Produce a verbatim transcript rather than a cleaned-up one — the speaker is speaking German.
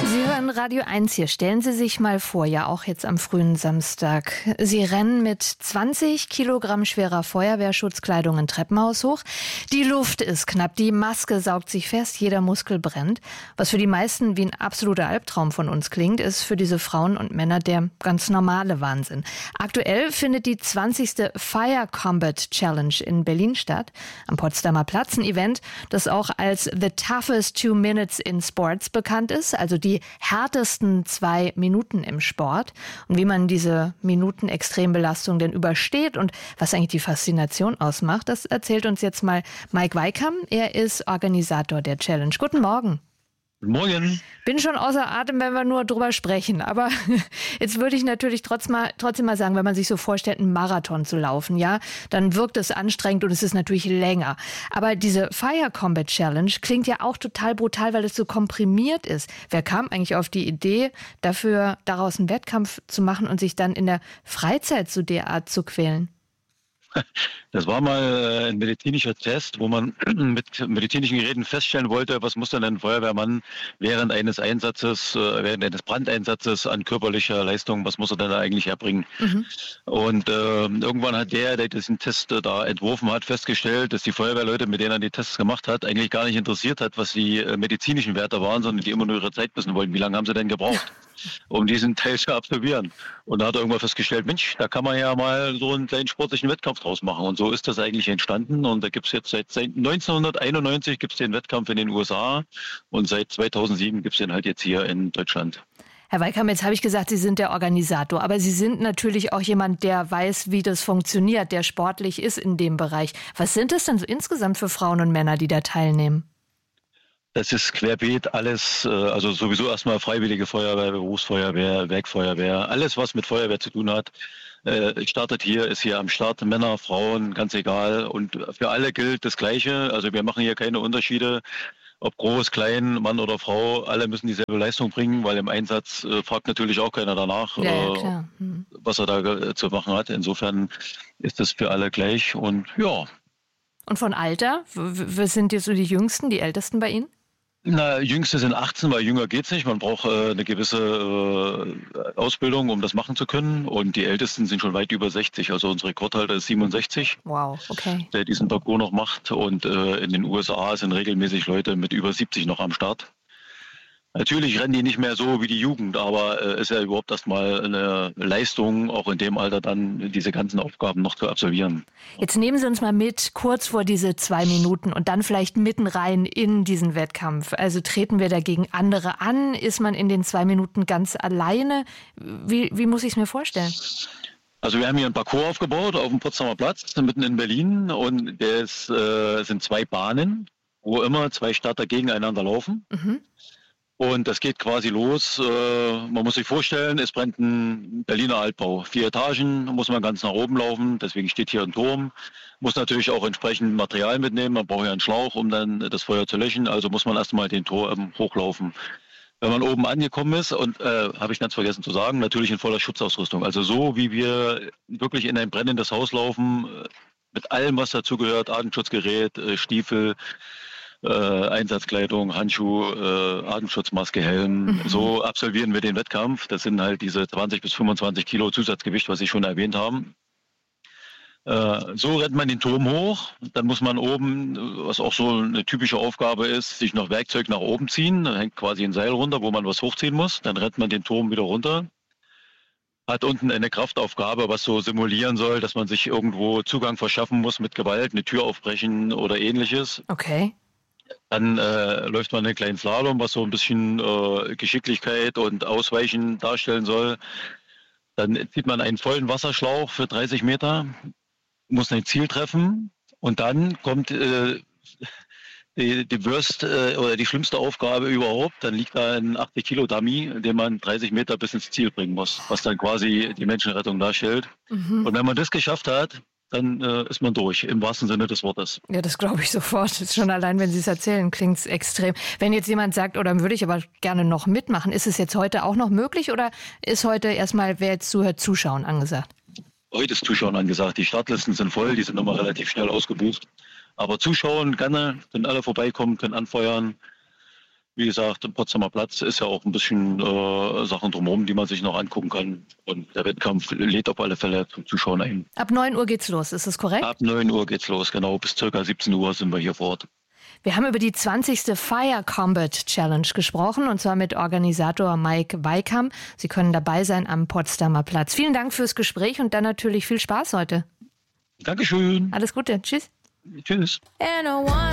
Sie hören Radio eins hier. Stellen Sie sich mal vor, ja auch jetzt am frühen Samstag. Sie rennen mit zwanzig Kilogramm schwerer Feuerwehrschutzkleidung ein Treppenhaus hoch. Die Luft ist knapp, die Maske saugt sich fest, jeder Muskel brennt. Was für die meisten wie ein absoluter Albtraum von uns klingt, ist für diese Frauen und Männer der ganz normale Wahnsinn. Aktuell findet die zwanzigste Fire Combat Challenge in Berlin statt. Am Potsdamer Platz, ein Event, das auch als The Toughest Two Minutes in Sports bekannt ist, also die härtesten zwei Minuten im Sport. Und wie man diese Minuten Extrembelastung denn übersteht und was eigentlich die Faszination ausmacht, das erzählt uns jetzt mal Mike Weikam. Er ist Organisator der Challenge. Guten Morgen. Guten Morgen. Bin schon außer Atem, wenn wir nur drüber sprechen. Aber jetzt würde ich natürlich trotzdem mal, trotzdem mal sagen, wenn man sich so vorstellt, einen Marathon zu laufen, ja, dann wirkt es anstrengend und es ist natürlich länger. Aber diese Fire Combat Challenge klingt ja auch total brutal, weil es so komprimiert ist. Wer kam eigentlich auf die Idee, dafür daraus einen Wettkampf zu machen und sich dann in der Freizeit so derart zu quälen? Das war mal ein medizinischer Test, wo man mit medizinischen Geräten feststellen wollte, was muss denn ein Feuerwehrmann während eines Einsatzes, während eines Brandeinsatzes an körperlicher Leistung, was muss er denn da eigentlich erbringen? Mhm. Und äh, irgendwann hat der, der diesen Test äh, da entworfen hat, festgestellt, dass die Feuerwehrleute, mit denen er die Tests gemacht hat, eigentlich gar nicht interessiert hat, was die äh, medizinischen Werte waren, sondern die immer nur ihre Zeit wissen wollten. Wie lange haben sie denn gebraucht, um diesen Teil zu absolvieren? Und da hat er irgendwann festgestellt, Mensch, da kann man ja mal so einen kleinen sportlichen Wettkampf draus machen. Und so ist das eigentlich entstanden. Und da gibt es jetzt seit, seit neunzehnhunderteinundneunzig gibt es den Wettkampf in den U S A und seit zweitausendsieben gibt es den halt jetzt hier in Deutschland. Herr Weikam, jetzt habe ich gesagt, Sie sind der Organisator, aber Sie sind natürlich auch jemand, der weiß, wie das funktioniert, der sportlich ist in dem Bereich. Was sind das denn so insgesamt für Frauen und Männer, die da teilnehmen? Das ist querbeet alles, also sowieso erstmal Freiwillige Feuerwehr, Berufsfeuerwehr, Werkfeuerwehr, alles was mit Feuerwehr zu tun hat, startet hier, ist hier am Start, Männer, Frauen, ganz egal. Und für alle gilt das Gleiche, also wir machen hier keine Unterschiede, ob groß, klein, Mann oder Frau, alle müssen dieselbe Leistung bringen, weil im Einsatz äh, fragt natürlich auch keiner danach, ja, ja, klar. Hm. äh, was er da äh, zu machen hat. Insofern ist das für alle gleich und ja. Und von Alter? Was sind jetzt so die Jüngsten, die Ältesten bei Ihnen? Na, Jüngste sind achtzehn, weil jünger geht's nicht. Man braucht äh, eine gewisse äh, Ausbildung, um das machen zu können. Und die Ältesten sind schon weit über sechzig. Also unser Rekordhalter ist siebenundsechzig. Wow, okay. Der diesen Parcours noch macht. Und äh, in den U S A sind regelmäßig Leute mit über siebzig noch am Start. Natürlich rennen die nicht mehr so wie die Jugend, aber es äh, ist ja überhaupt erstmal eine Leistung, auch in dem Alter dann diese ganzen Aufgaben noch zu absolvieren. Jetzt nehmen Sie uns mal mit, kurz vor diese zwei Minuten und dann vielleicht mitten rein in diesen Wettkampf. Also treten wir dagegen andere an? Ist man in den zwei Minuten ganz alleine? Wie, wie muss ich es mir vorstellen? Also wir haben hier einen Parcours aufgebaut auf dem Potsdamer Platz, mitten in Berlin. Und es äh, sind zwei Bahnen, wo immer zwei Starter gegeneinander laufen. Mhm. Und das geht quasi los. Man muss sich vorstellen, es brennt ein Berliner Altbau. Vier Etagen, muss man ganz nach oben laufen. Deswegen steht hier ein Turm. Muss natürlich auch entsprechend Material mitnehmen. Man braucht ja einen Schlauch, um dann das Feuer zu löschen. Also muss man erstmal den Turm hochlaufen. Wenn man oben angekommen ist, und äh, habe ich ganz vergessen zu sagen, natürlich in voller Schutzausrüstung. Also so, wie wir wirklich in ein brennendes Haus laufen, mit allem, was dazugehört, Atemschutzgerät, Stiefel, Äh, Einsatzkleidung, Handschuh, äh, Atemschutzmaske, Helm. Mhm. So absolvieren wir den Wettkampf. Das sind halt diese zwanzig bis fünfundzwanzig Kilo Zusatzgewicht, was Sie schon erwähnt haben. Äh, so rennt man den Turm hoch. Dann muss man oben, was auch so eine typische Aufgabe ist, sich noch Werkzeug nach oben ziehen. Da hängt quasi ein Seil runter, wo man was hochziehen muss. Dann rennt man den Turm wieder runter. Hat unten eine Kraftaufgabe, was so simulieren soll, dass man sich irgendwo Zugang verschaffen muss mit Gewalt, eine Tür aufbrechen oder ähnliches. Okay. Dann äh, läuft man einen kleinen Slalom, was so ein bisschen äh, Geschicklichkeit und Ausweichen darstellen soll. Dann zieht man einen vollen Wasserschlauch für dreißig Meter, muss ein Ziel treffen und dann kommt äh, die, die Worst äh, oder die schlimmste Aufgabe überhaupt. Dann liegt da ein achtzig Kilo Dummy, den man dreißig Meter bis ins Ziel bringen muss, was dann quasi die Menschenrettung darstellt. Mhm. Und wenn man das geschafft hat, dann äh, ist man durch, im wahrsten Sinne des Wortes. Ja, das glaube ich sofort. Schon allein, wenn Sie es erzählen, klingt es extrem. Wenn jetzt jemand sagt, oder würde ich aber gerne noch mitmachen, ist es jetzt heute auch noch möglich oder ist heute erstmal, wer jetzt zuhört, Zuschauen angesagt? Heute ist Zuschauen angesagt. Die Startlisten sind voll, die sind nochmal relativ schnell ausgebucht. Aber Zuschauen gerne, können alle vorbeikommen, können anfeuern. wie gesagt, im Potsdamer Platz ist ja auch ein bisschen äh, Sachen drumherum, die man sich noch angucken kann. Und der Wettkampf lädt auf alle Fälle zum Zuschauen ein. Ab neun Uhr geht's los, ist das korrekt? Ab neun Uhr geht's los, genau. Bis circa siebzehn Uhr sind wir hier vor Ort. Wir haben über die zwanzigste Fire Combat Challenge gesprochen, und zwar mit Organisator Mike Weikam. Sie können dabei sein am Potsdamer Platz. Vielen Dank fürs Gespräch und dann natürlich viel Spaß heute. Dankeschön. Alles Gute. Tschüss. Tschüss.